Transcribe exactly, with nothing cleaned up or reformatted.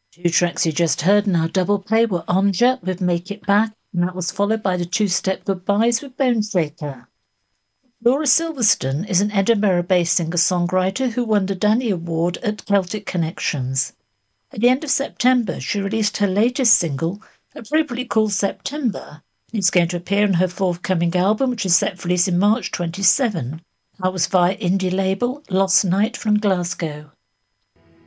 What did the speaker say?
Two tracks you just heard in our double play were Onja with Make It Back, and that was followed by the two-step Goodbyes with Bone Shaker. Laura Silverstone is an Edinburgh-based singer-songwriter who won the Danny Award at Celtic Connections. At the end of September, she released her latest single, appropriately called September. It's going to appear on her forthcoming album, which is set for release in March twenty-seventh. That was via indie label Lost Night from Glasgow.